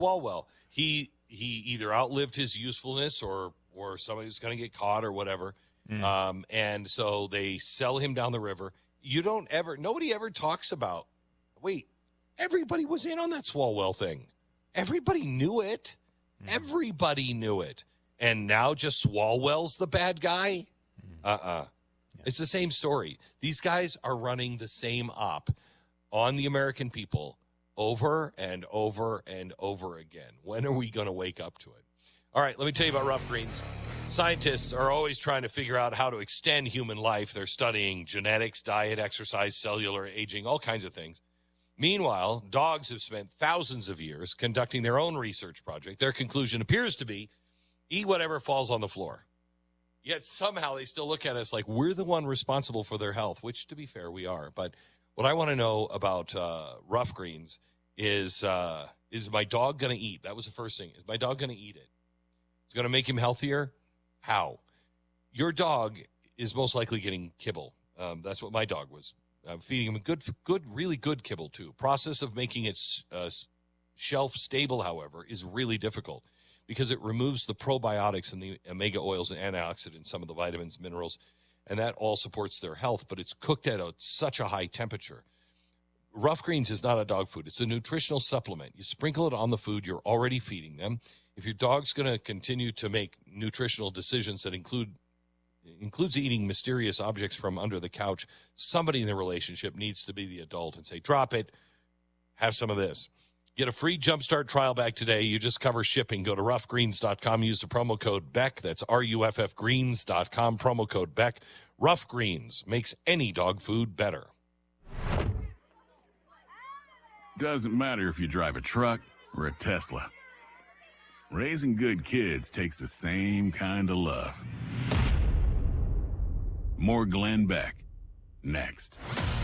Swalwell, he either outlived his usefulness or somebody was going to get caught or whatever. And so they sell him down the river. Nobody ever talks about, wait, everybody was in on that Swalwell thing. Everybody knew it. Everybody knew it. And now just Swalwell's the bad guy? It's the same story. These guys are running the same op on the American people over and over and over again. When are we going to wake up to it? All right, let me tell you about Rough Greens. Scientists are always trying to figure out how to extend human life. They're studying genetics, diet, exercise, cellular aging, all kinds of things. Meanwhile, dogs have spent thousands of years conducting their own research project. Their conclusion appears to be, eat whatever falls on the floor. Yet somehow they still look at us like we're the one responsible for their health, which, to be fair, we are. But what I want to know about Rough Greens is my dog going to eat? That was the first thing. Is my dog going to eat it? It's going to make him healthier? How? Your dog is most likely getting kibble. That's what my dog was. I'm feeding him really good kibble, too. Process of making it shelf stable, however, is really difficult because it removes the probiotics and the omega oils and antioxidants, some of the vitamins, minerals, and that all supports their health, but it's cooked at such a high temperature. Rough Greens is not a dog food. It's a nutritional supplement. You sprinkle it on the food you're already feeding them. If your dog's going to continue to make nutritional decisions that includes eating mysterious objects from under the couch, somebody in the relationship needs to be the adult and say, drop it, have some of this. Get a free Jumpstart trial bag today. You just cover shipping. Go to roughgreens.com. Use the promo code BECK. That's RUFFgreens.com, promo code BECK. Rough Greens makes any dog food better. Doesn't matter if you drive a truck or a Tesla. Raising good kids takes the same kind of love. More Glenn Beck, next.